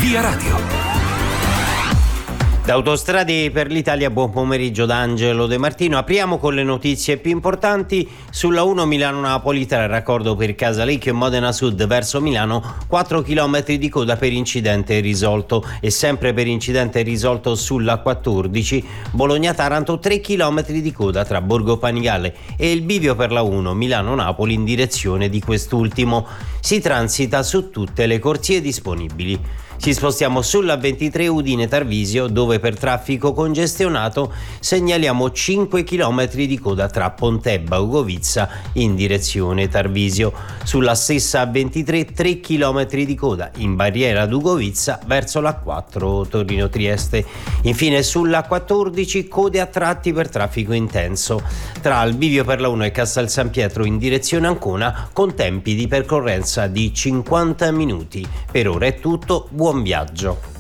Via Radio. Da Autostrade per l'Italia, buon pomeriggio da Angelo De Martino. Apriamo con le notizie più importanti. Sulla 1 Milano-Napoli, tra il raccordo per Casalecchio e Modena Sud verso Milano, 4 km di coda per incidente risolto. E sempre per incidente risolto sulla 14 Bologna-Taranto, 3 km di coda tra Borgo Panigale e il bivio per la 1 Milano-Napoli in direzione di quest'ultimo. Si transita su tutte le corsie disponibili. Ci spostiamo sulla 23 Udine-Tarvisio, dove per traffico congestionato segnaliamo 5 km di coda tra Pontebba e Ugovizza in direzione Tarvisio. Sulla stessa 23 3 km di coda in barriera ad Ugovizza verso la 4 Torino-Trieste. Infine sulla 14 code a tratti per traffico intenso tra il bivio per la 1 e Castel San Pietro in direzione Ancona, con tempi di percorrenza di 50 minuti. Per ora è tutto, buon viaggio.